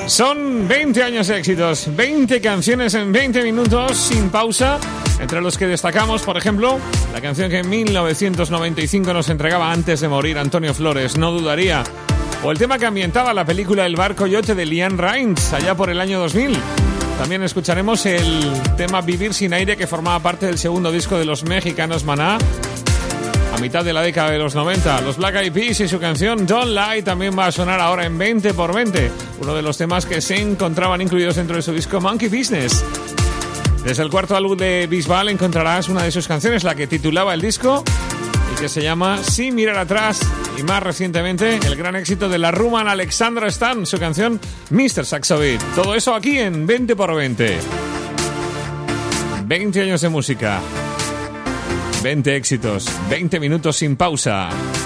Son 20 años de éxitos, 20 canciones en 20 minutos sin pausa, entre los que destacamos, por ejemplo, la canción que en 1995 nos entregaba antes de morir Antonio Flores, No dudaría, o el tema que ambientaba la película El bar Coyote de LeAnn Rimes, allá por el año 2000. También escucharemos el tema Vivir sin aire, que formaba parte del segundo disco de los mexicanos Maná, a mitad de la década de los 90. Los Black Eyed Peas y su canción Don't Lie también va a sonar ahora en 20x20, uno de los temas que se encontraban incluidos dentro de su disco Monkey Business. Desde el cuarto álbum de Bisbal encontrarás una de sus canciones, la que titulaba el disco y que se llama Sin mirar atrás, y más recientemente el gran éxito de la rumana Alexandra Stan, su canción Mr. Saxo Beat. Todo eso aquí en 20x20. 20 años de música, 20 éxitos, 20 minutos sin pausa.